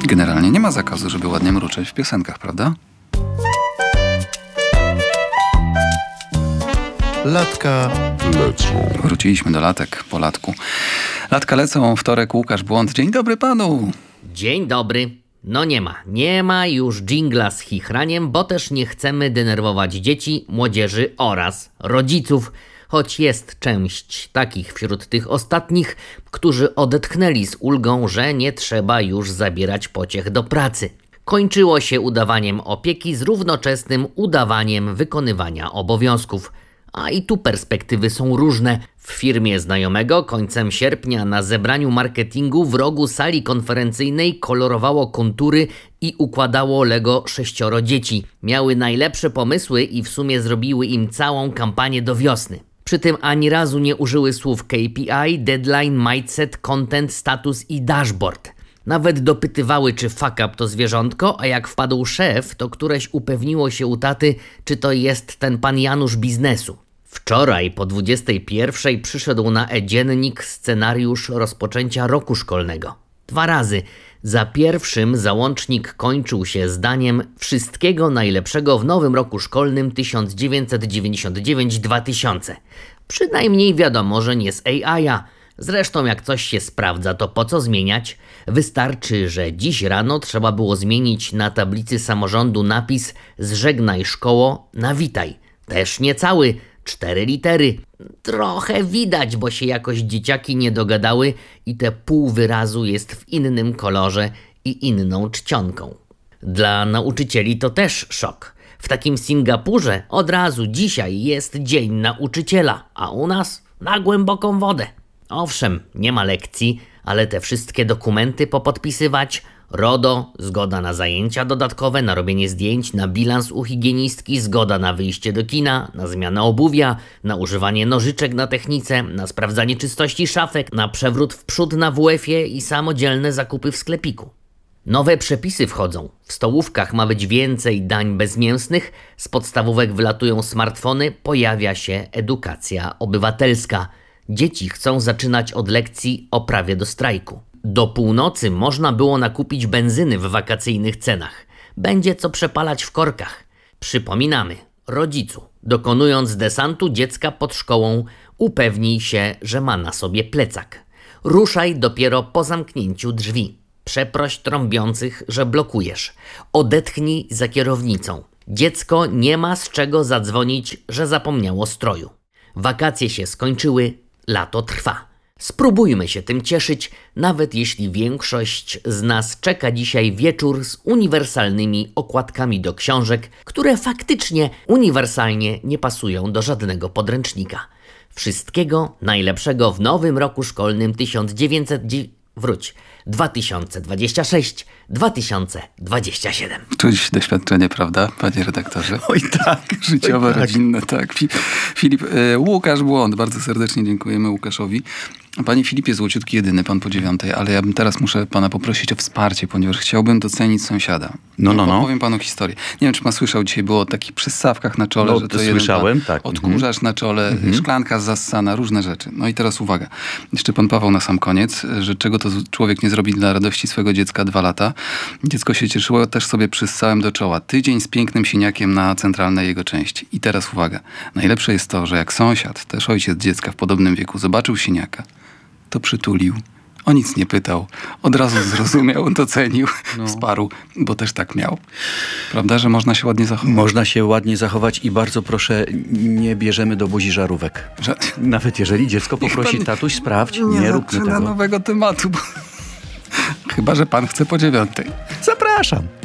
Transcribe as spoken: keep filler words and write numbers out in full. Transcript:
Generalnie nie ma zakazu, żeby ładnie mruczeć w piosenkach, prawda? Latka lecą. Wróciliśmy do latek po latku. Latka lecą, wtorek, Łukasz Błąd. Dzień dobry panu. Dzień dobry. No nie ma, nie ma już dżingla z chichraniem, bo też nie chcemy denerwować dzieci, młodzieży oraz rodziców. Choć jest część takich wśród tych ostatnich, którzy odetchnęli z ulgą, że nie trzeba już zabierać pociech do pracy. Kończyło się udawaniem opieki z równoczesnym udawaniem wykonywania obowiązków. A i tu perspektywy są różne. W firmie znajomego końcem sierpnia na zebraniu marketingu w rogu sali konferencyjnej kolorowało kontury i układało Lego sześcioro dzieci. Miały najlepsze pomysły i w sumie zrobiły im całą kampanię do wiosny. Przy tym ani razu nie użyły słów K P I, deadline, mindset, content, status i dashboard. Nawet dopytywały, czy fuck up to zwierzątko, a jak wpadł szef, to któreś upewniło się u taty, czy to jest ten pan Janusz biznesu. Wczoraj po dwudziestej pierwszej przyszedł na e-dziennik scenariusz rozpoczęcia roku szkolnego. Dwa razy. Za pierwszym załącznik kończył się zdaniem wszystkiego najlepszego w nowym roku szkolnym tysiąc dziewięćset dziewięćdziesiąt dziewięć dwa tysiące. Przynajmniej wiadomo, że nie z A I a. Zresztą jak coś się sprawdza, to po co zmieniać? Wystarczy, że dziś rano trzeba było zmienić na tablicy samorządu napis „Zżegnaj szkoło” na „Witaj”. Też nie cały, cztery litery. Trochę widać, bo się jakoś dzieciaki nie dogadały i te pół wyrazu jest w innym kolorze i inną czcionką. Dla nauczycieli to też szok. W takim Singapurze od razu dzisiaj jest Dzień Nauczyciela, a u nas na głęboką wodę. Owszem, nie ma lekcji, ale te wszystkie dokumenty popodpisywać, RODO, zgoda na zajęcia dodatkowe, na robienie zdjęć, na bilans u higienistki, zgoda na wyjście do kina, na zmianę obuwia, na używanie nożyczek na technice, na sprawdzanie czystości szafek, na przewrót w przód na W F-ie i samodzielne zakupy w sklepiku. Nowe przepisy wchodzą. W stołówkach ma być więcej dań bezmięsnych, z podstawówek wylatują smartfony, pojawia się edukacja obywatelska. Dzieci chcą zaczynać od lekcji o prawie do strajku. Do północy można było nakupić benzyny w wakacyjnych cenach. Będzie co przepalać w korkach. Przypominamy, rodzicu, dokonując desantu dziecka pod szkołą, upewnij się, że ma na sobie plecak. Ruszaj dopiero po zamknięciu drzwi. Przeproś trąbiących, że blokujesz. Odetchnij za kierownicą. Dziecko nie ma z czego zadzwonić, że zapomniało stroju. Wakacje się skończyły, lato trwa. Spróbujmy się tym cieszyć, nawet jeśli większość z nas czeka dzisiaj wieczór z uniwersalnymi okładkami do książek, które faktycznie uniwersalnie nie pasują do żadnego podręcznika. Wszystkiego najlepszego w nowym roku szkolnym tysiąc dziewięćset... Wróć. dwa tysiące dwudziesty szósty dwa tysiące dwudziesty siódmy. Czuć doświadczenie, prawda, panie redaktorze? Oj tak. Życiowe, Oj tak. rodzinne, tak. Fi- Filip, e, Łukasz Błąd, bardzo serdecznie dziękujemy Łukaszowi. Panie Filipie, złociutki jedyny, pan po dziewiątej, ale ja bym teraz muszę pana poprosić o wsparcie, ponieważ chciałbym docenić sąsiada. No, no, no. Powiem panu historię. Nie wiem, czy pan słyszał, dzisiaj było o takich przyssawkach na czole, No, że to słyszałem, jeden pan tak. odkurzacz na czole, Mhm. szklanka zassana, różne rzeczy. No i teraz uwaga. Jeszcze pan Paweł na sam koniec, że czego to człowiek nie zrobi dla radości swojego dziecka dwa lata. Dziecko się cieszyło, też sobie przyssałem do czoła. Tydzień z pięknym siniakiem na centralnej jego części. I teraz uwaga. Najlepsze jest to, że jak sąsiad, też ojciec dziecka w podobnym wieku, zobaczył siniaka, to przytulił. O nic nie pytał. Od razu zrozumiał, docenił, No. wsparł, bo też tak miał. Prawda, że można się ładnie zachować? Można się ładnie zachować i bardzo proszę, nie bierzemy do buzi żarówek. Że... Nawet jeżeli dziecko Niech poprosi, pan tatuś, sprawdź, nie, Nie róbmy zaczyna tego. nowego tematu. Bo... Chyba że pan chce po dziewiątej. Zapraszam.